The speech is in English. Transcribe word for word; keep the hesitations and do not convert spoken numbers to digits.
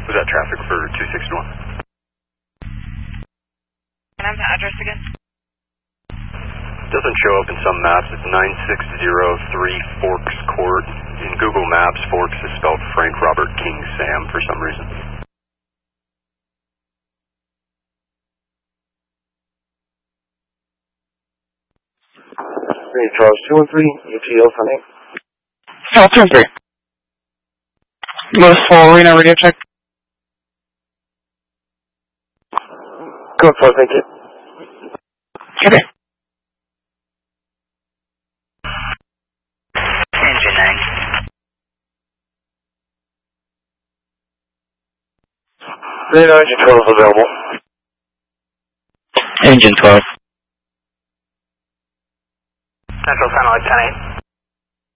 Was that traffic for two sixty-one? Can I have the address again? Doesn't show up in some maps. It's nine six zero three Forks Court. In Google Maps, Forks is spelled Frank Robert King Sam for some reason. Hey, Charles, two one three, U T L Sunny. Oh, two one three. Lewis full arena radio check. Go for it, thank you. Okay. Engine nine. Radar engine twelve available. Engine twelve. Central Satellite ten eight.